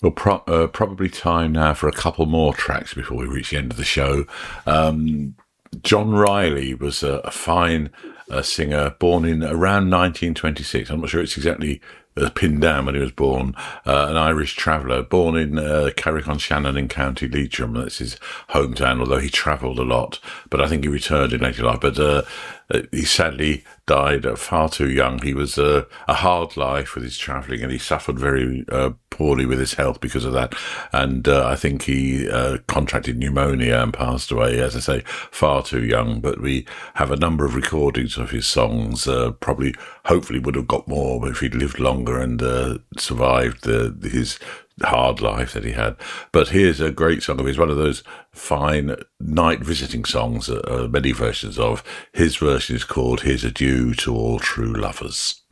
Well, probably time now for a couple more tracks before we reach the end of the show. John Riley was a fine singer born in around 1926. I'm not sure it's exactly pinned down when he was born. An Irish traveller, born in Carrick-on-Shannon in County Leitrim. That's his hometown, although he travelled a lot. But I think he returned in later life. But he sadly died far too young. He was a hard life with his travelling, and he suffered very poorly with his health because of that. And I think he contracted pneumonia and passed away, as I say, far too young. But we have a number of recordings of his songs. Probably, hopefully, would have got more if he'd lived longer and survived his hard life that he had. But here's a great song of his, one of those fine night visiting songs that many versions of. His version is called Here's Adieu to All True Lovers.